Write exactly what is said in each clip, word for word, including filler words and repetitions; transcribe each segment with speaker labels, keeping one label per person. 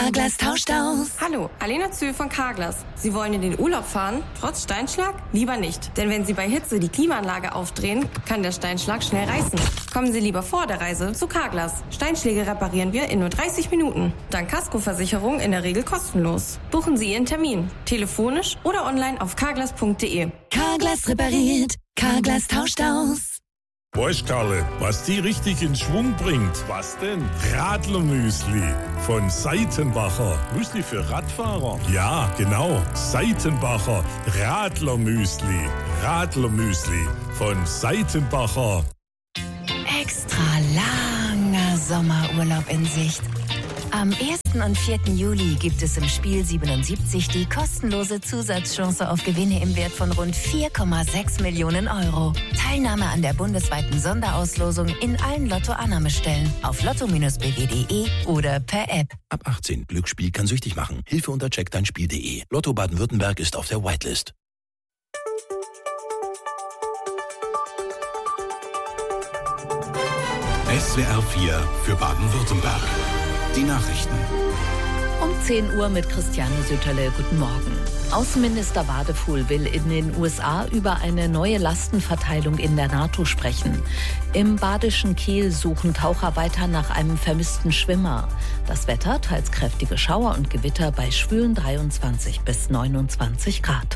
Speaker 1: Carglass tauscht aus.
Speaker 2: Hallo, Alena Zühl von Carglass. Sie wollen in den Urlaub fahren? Trotz Steinschlag? Lieber nicht. Denn wenn Sie bei Hitze die Klimaanlage aufdrehen, kann der Steinschlag schnell reißen. Kommen Sie lieber vor der Reise zu Carglass. Steinschläge reparieren wir in nur dreißig Minuten. Dank Kaskoversicherung in der Regel kostenlos. Buchen Sie Ihren Termin. Telefonisch oder online auf carglass punkt de.
Speaker 1: Carglass repariert. Carglass tauscht aus.
Speaker 3: Weißt Karle, was die richtig in Schwung bringt? Was denn? Radlermüsli von Seitenbacher. Müsli für Radfahrer? Ja, genau. Seitenbacher Radlermüsli. Radlermüsli von Seitenbacher.
Speaker 1: Extra langer Sommerurlaub in Sicht. Am ersten und vierten Juli gibt es im Spiel siebenundsiebzig die kostenlose Zusatzchance auf Gewinne im Wert von rund vier Komma sechs Millionen Euro. Teilnahme an der bundesweiten Sonderauslosung in allen Lotto-Annahmestellen auf lotto Bindestrich b w punkt de oder per App.
Speaker 4: Ab achtzehn. Glücksspiel kann süchtig machen. Hilfe unter check dein Spiel punkt de. Lotto Baden-Württemberg ist auf der Whitelist.
Speaker 5: S W R vier für Baden-Württemberg. Die Nachrichten.
Speaker 6: Um zehn Uhr mit Christiane Sütterle. Guten Morgen. Außenminister Wadefuhl will in den U S A über eine neue Lastenverteilung in der NATO sprechen. Im badischen Kiel suchen Taucher weiter nach einem vermissten Schwimmer. Das Wetter, teils kräftige Schauer und Gewitter bei schwülen dreiundzwanzig bis neunundzwanzig Grad.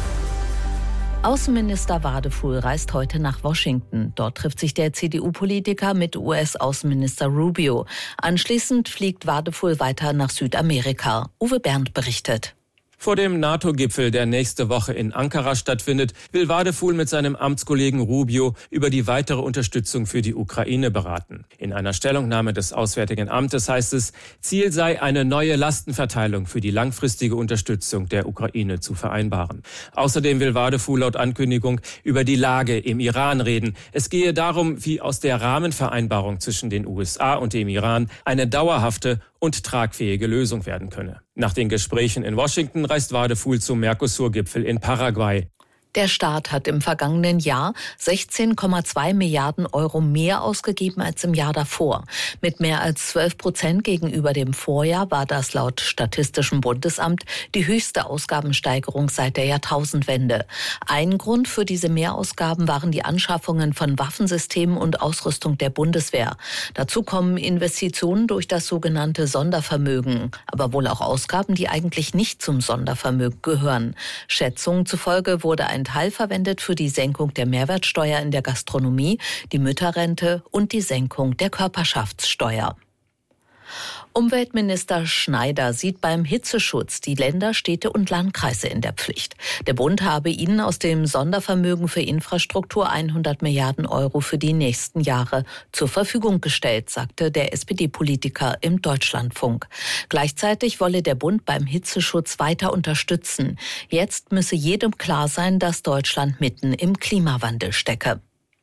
Speaker 6: Außenminister Wadefuhl reist heute nach Washington. Dort trifft sich der C D U-Politiker mit U S-Außenminister Rubio. Anschließend fliegt Wadefuhl weiter nach Südamerika. Uwe Berndt berichtet.
Speaker 7: Vor dem NATO-Gipfel, der nächste Woche in Ankara stattfindet, will Wadefuhl mit seinem Amtskollegen Rubio über die weitere Unterstützung für die Ukraine beraten. In einer Stellungnahme des Auswärtigen Amtes heißt es, Ziel sei, eine neue Lastenverteilung für die langfristige Unterstützung der Ukraine zu vereinbaren. Außerdem will Wadefuhl laut Ankündigung über die Lage im Iran reden. Es gehe darum, wie aus der Rahmenvereinbarung zwischen den U S A und dem Iran eine dauerhafte und tragfähige Lösung werden könne. Nach den Gesprächen in Washington reist Wadefuhl zum Mercosur-Gipfel in Paraguay.
Speaker 6: Der Staat hat im vergangenen Jahr sechzehn Komma zwei Milliarden Euro mehr ausgegeben als im Jahr davor. Mit mehr als zwölf Prozent gegenüber dem Vorjahr war das laut Statistischem Bundesamt die höchste Ausgabensteigerung seit der Jahrtausendwende. Ein Grund für diese Mehrausgaben waren die Anschaffungen von Waffensystemen und Ausrüstung der Bundeswehr. Dazu kommen Investitionen durch das sogenannte Sondervermögen, aber wohl auch Ausgaben, die eigentlich nicht zum Sondervermögen gehören. Schätzungen zufolge wurde ein Teil verwendet für die Senkung der Mehrwertsteuer in der Gastronomie, die Mütterrente und die Senkung der Körperschaftssteuer. Umweltminister Schneider sieht beim Hitzeschutz die Länder, Städte und Landkreise in der Pflicht. Der Bund habe ihnen aus dem Sondervermögen für Infrastruktur hundert Milliarden Euro für die nächsten Jahre zur Verfügung gestellt, sagte der S P D-Politiker im Deutschlandfunk. Gleichzeitig wolle der Bund beim Hitzeschutz weiter unterstützen. Jetzt müsse jedem klar sein, dass Deutschland mitten im Klimawandel stecke.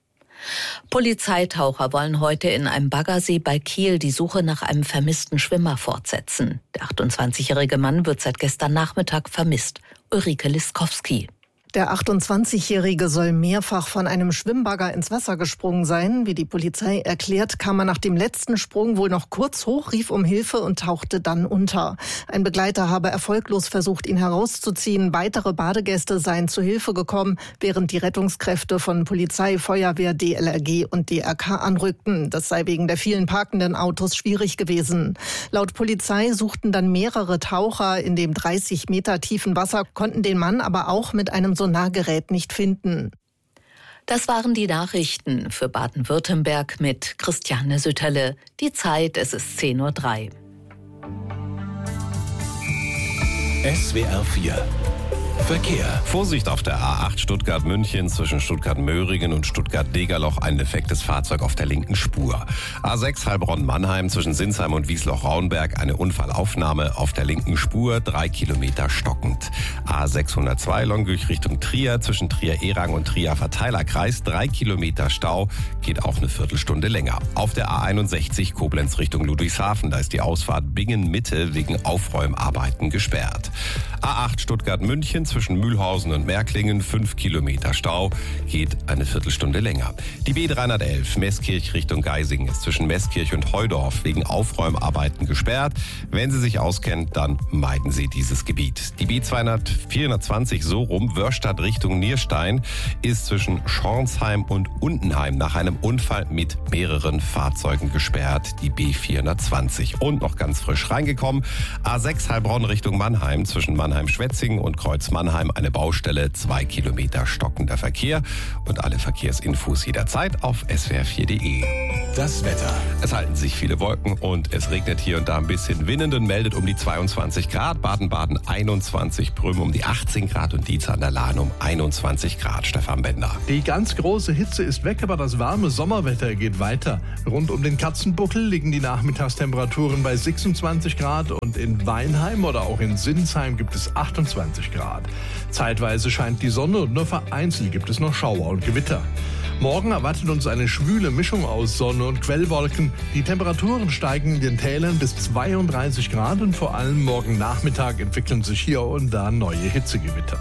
Speaker 6: Polizeitaucher wollen heute in einem Baggersee bei Kiel die Suche nach einem vermissten Schwimmer fortsetzen. Der achtundzwanzigjährige Mann wird seit gestern Nachmittag vermisst. Ulrike Liskowski.
Speaker 8: Der achtundzwanzigjährige soll mehrfach von einem Schwimmbagger ins Wasser gesprungen sein. Wie die Polizei erklärt, kam er nach dem letzten Sprung wohl noch kurz hoch, rief um Hilfe und tauchte dann unter. Ein Begleiter habe erfolglos versucht, ihn herauszuziehen. Weitere Badegäste seien zu Hilfe gekommen, während die Rettungskräfte von Polizei, Feuerwehr, D L R G und D R K anrückten. Das sei wegen der vielen parkenden Autos schwierig gewesen. Laut Polizei suchten dann mehrere Taucher in dem dreißig Meter tiefen Wasser, konnten den Mann aber auch mit einem Sonargerät nicht finden.
Speaker 6: Das waren die Nachrichten für Baden-Württemberg mit Christiane Sütterle. Die Zeit, es ist zehn Uhr drei.
Speaker 5: S W R vier Verkehr.
Speaker 9: Vorsicht auf der A acht Stuttgart-München zwischen Stuttgart-Möhringen und Stuttgart-Degerloch, ein defektes Fahrzeug auf der linken Spur. A sechs Heilbronn-Mannheim zwischen Sinsheim und Wiesloch-Raunberg, eine Unfallaufnahme auf der linken Spur, drei Kilometer stockend. A sechshundertzwei Longueuil Richtung Trier zwischen Trier-Erang und Trier-Verteilerkreis, drei Kilometer Stau, geht auch eine Viertelstunde länger. Auf der A einundsechzig Koblenz Richtung Ludwigshafen, da ist die Ausfahrt Bingen-Mitte wegen Aufräumarbeiten gesperrt. A acht Stuttgart-München zwischen Mühlhausen und Märklingen, fünf Kilometer Stau, geht eine Viertelstunde länger. Die B dreihundertelf Meßkirch Richtung Geisingen ist zwischen Meßkirch und Heudorf wegen Aufräumarbeiten gesperrt. Wenn Sie sich auskennen, dann meiden Sie dieses Gebiet. Die B vierhundertzwanzig so rum, Wörstadt Richtung Nierstein, ist zwischen Schornsheim und Untenheim nach einem Unfall mit mehreren Fahrzeugen gesperrt. Die B vierhundertzwanzig. Und noch ganz frisch reingekommen, A sechs Heilbronn Richtung Mannheim, zwischen Mannheim-Schwetzingen und Kreuz Mannheim eine Baustelle, zwei Kilometer stockender Verkehr. Und alle Verkehrsinfos jederzeit auf s w r vier punkt d e.
Speaker 5: Das Wetter.
Speaker 9: Es halten sich viele Wolken und es regnet hier und da ein bisschen. Winnenden meldet um die zweiundzwanzig Grad, Baden-Baden einundzwanzig, Prüm um die achtzehn Grad und Dietz an der Lahn um einundzwanzig Grad. Stefan Bender.
Speaker 10: Die ganz große Hitze ist weg, aber das warme Sommerwetter geht weiter. Rund um den Katzenbuckel liegen die Nachmittagstemperaturen bei sechsundzwanzig Grad und in Weinheim oder auch in Sinsheim gibt es achtundzwanzig Grad. Zeitweise scheint die Sonne und nur vereinzelt gibt es noch Schauer und Gewitter. Morgen erwartet uns eine schwüle Mischung aus Sonne und Quellwolken. Die Temperaturen steigen in den Tälern bis zweiunddreißig Grad und vor allem morgen Nachmittag entwickeln sich hier und da neue Hitzegewitter.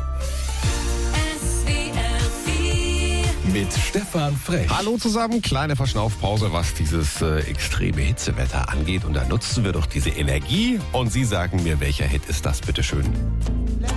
Speaker 5: Mit Stefan Frech.
Speaker 9: Hallo zusammen, kleine Verschnaufpause, was dieses äh, extreme Hitzewetter angeht. Und da nutzen wir doch diese Energie. Und Sie sagen mir, welcher Hit ist das, bitteschön?